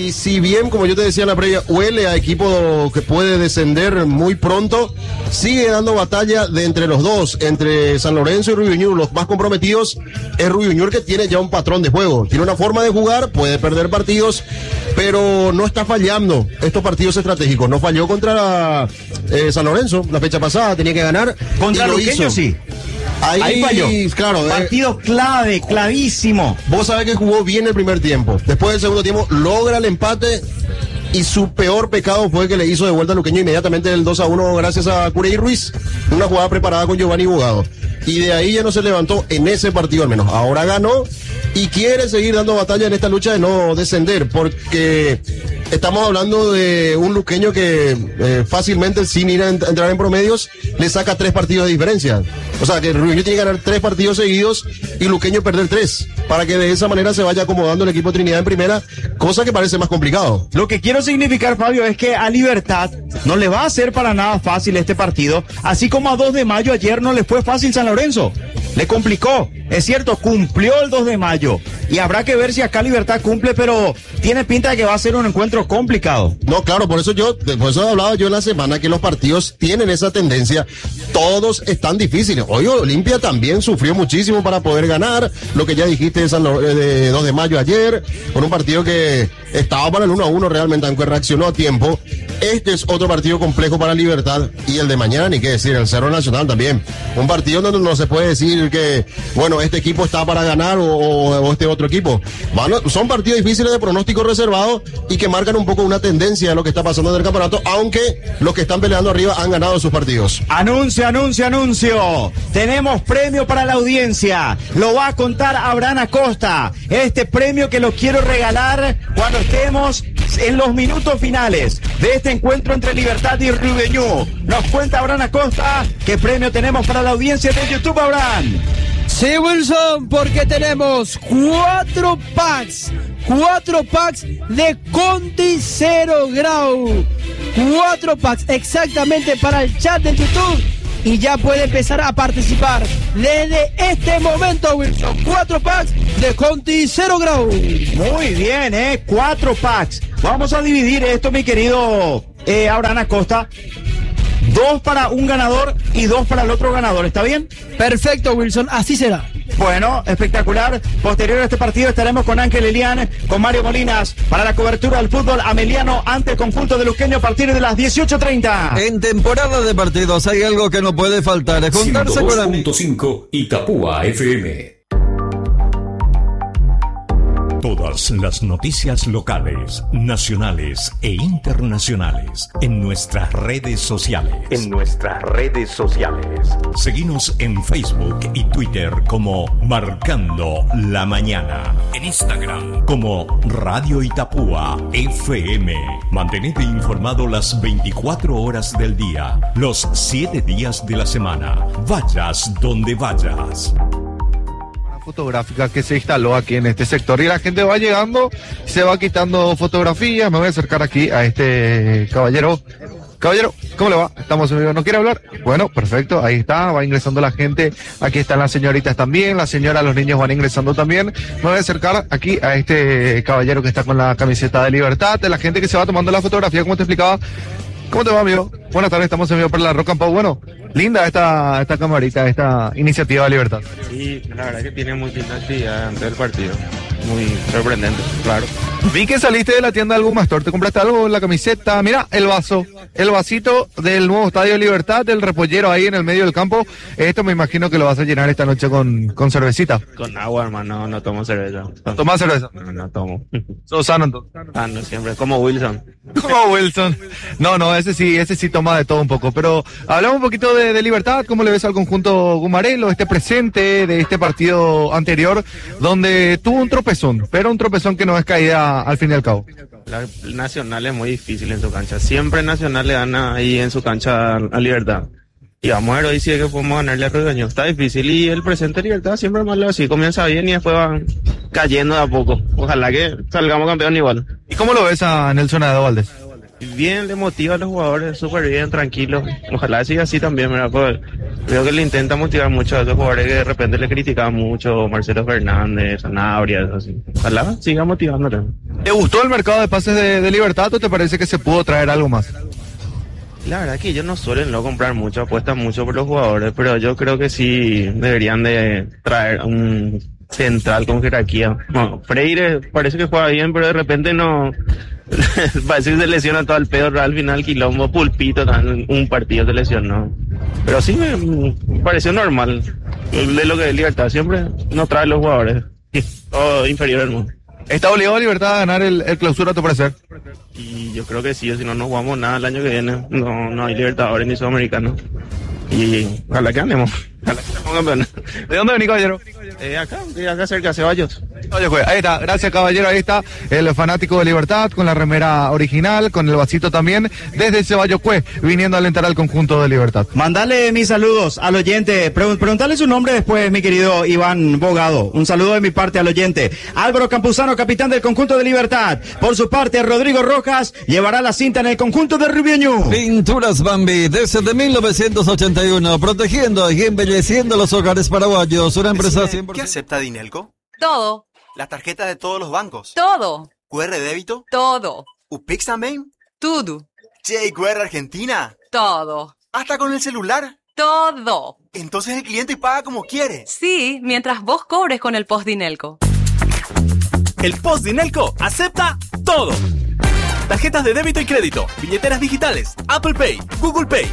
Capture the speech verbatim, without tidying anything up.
Y si bien, como yo te decía en la previa, huele a equipo que puede descender muy pronto, sigue dando batalla de entre los dos, entre San Lorenzo y Rubio Ñu. Los más comprometidos es Rubio Ñu, que tiene ya un patrón de juego, tiene una forma de jugar, puede perder partidos, pero no está fallando estos partidos estratégicos. No falló contra eh, San Lorenzo la fecha pasada, tenía que ganar. Contra Luqueño sí. Ahí, Ahí falló. Claro, partido eh, clave, clavísimo. Vos sabés que jugó bien el primer tiempo. Después del segundo tiempo logra el empate y su peor pecado fue que le hizo de vuelta a Luqueño inmediatamente el dos a uno gracias a Curey Ruiz. Una jugada preparada con Giovanni Bugado. Y de ahí ya no se levantó en ese partido al menos. Ahora ganó y quiere seguir dando batalla en esta lucha de no descender, porque estamos hablando de un luqueño que eh, fácilmente, sin ir a ent- entrar en promedios, le saca tres partidos de diferencia. O sea, que Rubio tiene que ganar tres partidos seguidos y Luqueño perder tres, para que de esa manera se vaya acomodando el equipo Trinidad en primera, cosa que parece más complicado. Lo que quiero significar, Fabio, es que a Libertad no le va a ser para nada fácil este partido, así como a dos de mayo ayer no le fue fácil San Lorenzo. Le complicó, es cierto, cumplió el dos de mayo y habrá que ver si acá Libertad cumple, pero tiene pinta de que va a ser un encuentro complicado. No, claro, por eso yo, por eso hablaba yo en la semana que los partidos tienen esa tendencia, todos están difíciles. Hoy Olimpia también sufrió muchísimo para poder ganar, lo que ya dijiste de, San, de dos de mayo ayer, con un partido que estaba para el uno a uno realmente, aunque reaccionó a tiempo. Este es otro partido complejo para Libertad, y el de mañana ni qué decir, el Cerro Nacional también. Un partido donde no se puede decir que, bueno, este equipo está para ganar o, o, o este otro equipo. Bueno, son partidos difíciles de pronóstico reservado y que marcan un poco una tendencia de lo que está pasando en el campeonato, aunque los que están peleando arriba han ganado sus partidos. Anuncio, anuncio, anuncio. Tenemos premio para la audiencia. Lo va a contar Abraham Acosta. Este premio que lo quiero regalar cuando estemos en los minutos finales de este encuentro entre Libertad y Rubio Ñu. Nos cuenta Abraham Acosta qué premio tenemos para la audiencia de YouTube, Abraham. Sí, Wilson, porque tenemos cuatro packs, cuatro packs de Conti Cero Grau, cuatro packs exactamente para el chat de YouTube, y ya puede empezar a participar desde este momento, Wilson. Cuatro packs de Conti Cero Grau. Muy bien, eh, cuatro packs. Vamos a dividir esto, mi querido eh, Abraham Acosta. Dos para un ganador y dos para el otro ganador, ¿está bien? Perfecto, Wilson, así será. Bueno, espectacular. Posterior a este partido estaremos con Ángel Elián, con Mario Molinas, para la cobertura del fútbol ameliano ante el conjunto de Luqueño a partir de las dieciocho treinta. En temporada de partidos hay algo que no puede faltar, es juntarse con ciento dos punto cinco Itapúa F M. Todas las noticias locales, nacionales e internacionales en nuestras redes sociales. En nuestras redes sociales. Seguinos en Facebook y Twitter como Marcando la Mañana. En Instagram como Radio Itapúa F M. Mantenete informado las veinticuatro horas del día, los siete días de la semana. Vayas donde vayas. Fotográfica que se instaló aquí en este sector y la gente va llegando, se va quitando fotografías. Me voy a acercar aquí a este caballero. Caballero, ¿cómo le va? Estamos en vivo, ¿no quiere hablar? Bueno, perfecto, ahí está, va ingresando la gente, aquí están las señoritas también, la señora, los niños van ingresando también. Me voy a acercar aquí a este caballero que está con la camiseta de Libertad, de la gente que se va tomando la fotografía, como te explicaba. ¿Cómo te va, amigo? Buenas tardes, estamos en vivo para la Rock and Pop. Bueno, linda esta, esta camarita, esta iniciativa de Libertad. Sí, la verdad que tiene muy linda actividad antes del partido. Muy sorprendente, claro. Vi que saliste de la tienda de algún Mastor, ¿te compraste algo? La camiseta, mira, el vaso, el vasito del nuevo Estadio Libertad, del repollero ahí en el medio del campo. Esto me imagino que lo vas a llenar esta noche con, con cervecita. Con agua, hermano, no, no tomo cerveza. ¿No tomas cerveza? No, no tomo. ¿Sos sano entonces? Ah, no, siempre, como Wilson. Como Wilson. No, no, ese sí, ese sí toma de todo un poco. Pero hablamos un poquito de, de Libertad, ¿cómo le ves al conjunto Gumarelo, este presente de este partido anterior, donde tuvo un tropezón, pero un tropezón que no es caída al fin y al cabo? La Nacional es muy difícil en su cancha. Siempre Nacional le gana ahí en su cancha a, a Libertad. Y vamos a ver hoy si es que podemos ganarle a Rubio. Está difícil y el presente de Libertad siempre es malo así. Comienza bien y después va cayendo de a poco. Ojalá que salgamos campeón igual. ¿Y cómo lo ves a Nelson Aedo Valdés? Bien, le motiva a los jugadores, súper bien, tranquilo. Ojalá siga así también, ¿verdad? Pues, creo que le intenta motivar mucho a esos jugadores que de repente le criticaban mucho, Marcelo Fernández, Sanabria, así. Ojalá siga motivándole. ¿Te gustó el mercado de pases de, de Libertad o te parece que se pudo traer algo más? La verdad que ellos no suelen no comprar mucho, apuestan mucho por los jugadores, pero yo creo que sí deberían de traer un central con jerarquía. No, Freire parece que juega bien, pero de repente no... parece que se lesiona todo el pedo, al final Quilombo, Pulpito, también un partido se lesionó. Pero sí me, me pareció normal de lo que es Libertad, siempre no trae los jugadores, todo inferior al mundo. ¿Está obligado Libertad a ganar el, el clausura a tu parecer? Y yo creo que sí, o si no, no jugamos nada el año que viene. No, no hay Libertadores ni Sudamericanos. Y ojalá que ganemos. Ojalá que seamos campeones. ¿De dónde venís, caballero? Eh, acá, de acá cerca, Ceballos. Oye, pues, ahí está, gracias caballero, ahí está el fanático de Libertad con la remera original, con el vasito también, desde Ceballos Cue, viniendo a alentar al conjunto de Libertad. Mandale mis saludos al oyente, Pre- preguntale su nombre después, mi querido Iván Bogado. Un saludo de mi parte al oyente. Álvaro Campuzano, capitán del conjunto de Libertad. Por su parte, Rodrigo Rojas llevará la cinta en el conjunto de Ribeño. Pinturas Bambi, desde mil novecientos ochenta y uno, protegiendo y embelleciendo los hogares paraguayos. Una empresa cien por ciento. ¿Qué acepta Dinelco? Todo. La tarjeta de todos los bancos. Todo. ¿Q R débito? Todo. ¿UPIX también? Todo. Che, Q R Argentina. Todo. ¿Hasta con el celular? Todo. Entonces el cliente paga como quiere. Sí, mientras vos cobres con el Post Dinelco. El Post Dinelco acepta todo. Tarjetas de débito y crédito, billeteras digitales, Apple Pay, Google Pay,